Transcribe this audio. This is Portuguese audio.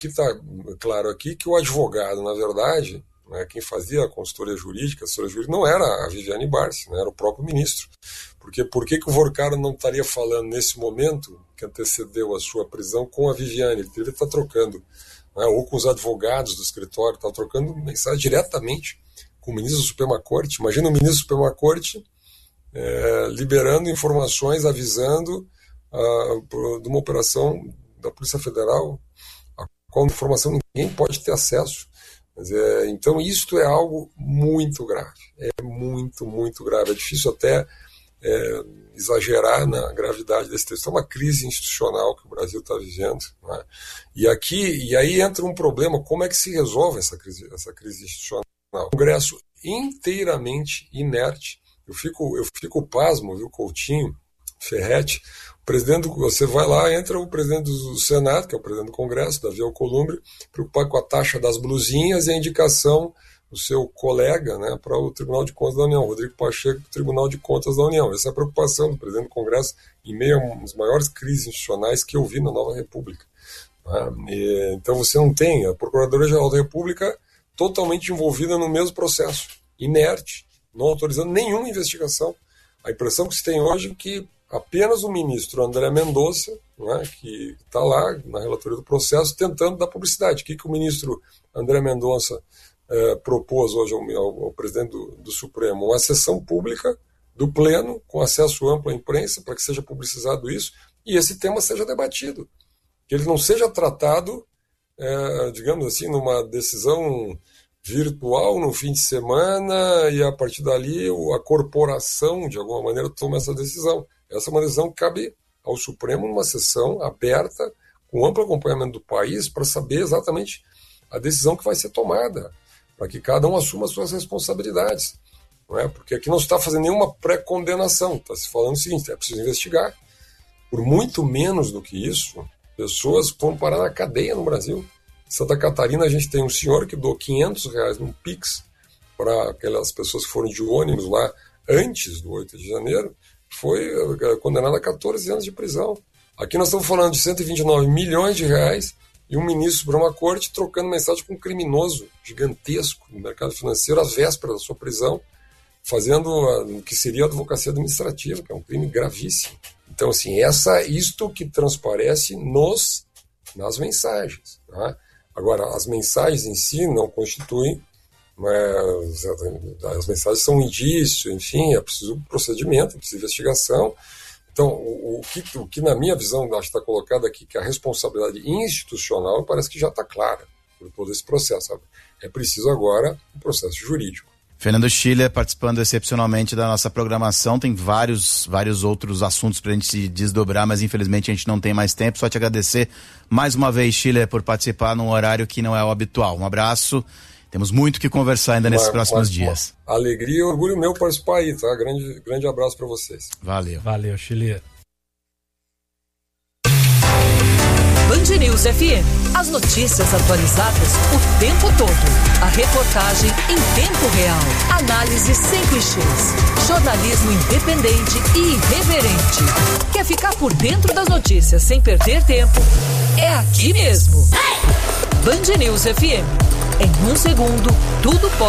que está claro aqui que o advogado, na verdade, né, quem fazia a consultoria jurídica, não era a Viviane Barsi, né, era o próprio ministro. Porque por que o Vorcaro não estaria falando nesse momento que antecedeu a sua prisão com a Viviane? Ele deveria estar trocando, né, ou com os advogados do escritório, estava trocando mensagem diretamente com o ministro da Suprema Corte. Imagina o ministro da Suprema Corte liberando informações, avisando de uma operação da Polícia Federal, a qual informação ninguém pode ter acesso. Então isto é algo muito grave, é muito, muito grave. É difícil até exagerar na gravidade desse texto. É uma crise institucional que o Brasil está vivendo, né? E aí entra um problema: como é que se resolve essa crise institucional? O Congresso inteiramente inerte. Eu fico pasmo, viu, Coutinho, Ferretti, o presidente, você vai lá, entra o presidente do Senado, que é o presidente do Congresso, Davi Alcolumbre, preocupado com a taxa das blusinhas e a indicação do seu colega, né, para o Tribunal de Contas da União, Rodrigo Pacheco, do Tribunal de Contas da União. Essa é a preocupação do presidente do Congresso em meio a uma das maiores crises institucionais que eu vi na Nova República. Então você não tem a Procuradoria-Geral da República totalmente envolvida no mesmo processo, inerte, não autorizando nenhuma investigação. A impressão que se tem hoje é que apenas o ministro André Mendonça, né, que está lá na relatoria do processo, tentando dar publicidade. O que o ministro André Mendonça propôs hoje ao presidente do Supremo? Uma sessão pública do Pleno, com acesso amplo à imprensa, para que seja publicizado isso, e esse tema seja debatido. Que ele não seja tratado, digamos assim, numa decisão virtual no fim de semana, e a partir dali a corporação, de alguma maneira, toma essa decisão. Essa é uma decisão que cabe ao Supremo numa sessão aberta, com amplo acompanhamento do país, para saber exatamente a decisão que vai ser tomada, para que cada um assuma as suas responsabilidades. Não é? Porque aqui não se está fazendo nenhuma pré-condenação, está se falando o seguinte: é preciso investigar. Por muito menos do que isso, pessoas foram parar na cadeia no Brasil. Em Santa Catarina, a gente tem um senhor que doou R$500 num Pix para aquelas pessoas que foram de ônibus lá antes do 8 de janeiro, foi condenado a 14 anos de prisão. Aqui nós estamos falando de R$129 milhões e um ministro da Suprema Corte trocando mensagem com um criminoso gigantesco no mercado financeiro às vésperas da sua prisão, fazendo o que seria a advocacia administrativa, que é um crime gravíssimo. Então, assim, isto que transparece nas mensagens, tá? Agora, as mensagens em si não constituem, as mensagens são um indício, enfim, é preciso procedimento, é preciso investigação. Então, o que na minha visão acho que está colocado aqui, que a responsabilidade institucional parece que já está clara por todo esse processo, sabe? É preciso agora um processo jurídico. Fernando Schiller participando excepcionalmente da nossa programação. Tem vários outros assuntos para a gente se desdobrar, mas infelizmente a gente não tem mais tempo. Só te agradecer mais uma vez, Schiller, por participar num horário que não é o habitual. Um abraço. Temos muito que conversar ainda nesses próximos dias. Alegria e orgulho meu participar aí, tá? Grande abraço para vocês. Valeu, Schiller. Band News FM. As notícias atualizadas o tempo todo. A reportagem em tempo real. Análise sem clichês. Jornalismo independente e irreverente. Quer ficar por dentro das notícias sem perder tempo? É aqui mesmo. Band News FM. Em um segundo, tudo pode